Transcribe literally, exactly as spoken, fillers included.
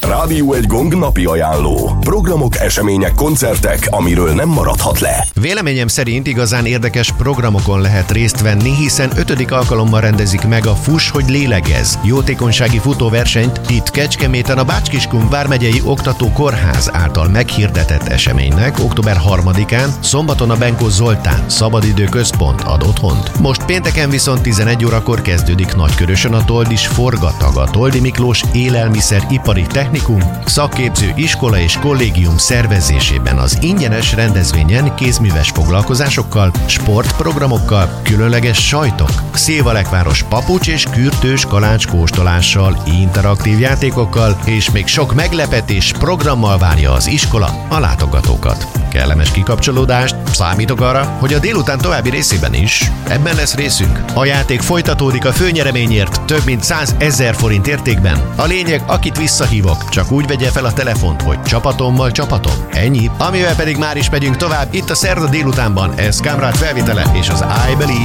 Rádió egy Gong napi ajánló. Programok, események, koncertek, amiről nem maradhat le. Véleményem szerint igazán érdekes programokon lehet részt venni, hiszen ötödik alkalommal rendezik meg a Fuss, hogy lélegez jótékonysági futóversenyt itt Kecskeméten a Bács-Kiskun vármegyei oktató kórház által meghirdetett eseménynek október harmadikán szombaton a Benkó Zoltán Szabadidő Központ ad otthont. Most pénteken viszont tizenegy órakor kezdődik Nagykörösön a Toldis Forgatag, a Toldi Miklós Élelmiszeripari Technikum szakképző iskola és kollégium szervezésében az ingyenes rendezvényen kézműves foglalkozásokkal, sportprogramokkal, különleges sajtok, Szilvalekváros papucs és kürtős kalács kóstolással, interaktív játékokkal és még sok meglepetés programmal várja az iskola a látogatókat. Kellemes kikapcsolódást, számítok arra, hogy a délután további részében is ebben lesz részünk. A játék folytatódik a főnyereményért több mint százezer forint értékben. A lényeg, akit visszahívok, csak úgy vegye fel a telefont, hogy csapatommal csapatom. Ennyi. Amivel pedig már is megyünk tovább itt a szerda délutánban, ez Kamrad felvétele és az I Believe.